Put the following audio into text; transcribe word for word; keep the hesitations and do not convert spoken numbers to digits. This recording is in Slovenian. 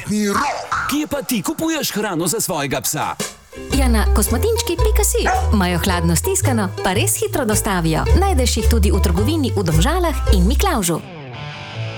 Nogometni rok. Kje pa ti kupuješ hrano za svojega psa? Ja, na kosmatinčki pika si. Imajo hladno stiskano, pa res hitro dostavijo. Najdeš jih tudi v trgovini v Domžalah in Miklavžu.